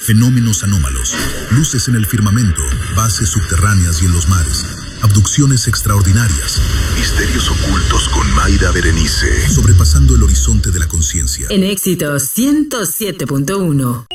Fenómenos anómalos, luces en el firmamento, bases subterráneas y en los mares, abducciones extraordinarias, misterios ocultos con Mayra Berenice, sobrepasando el horizonte de la conciencia. En Éxitos 107.1.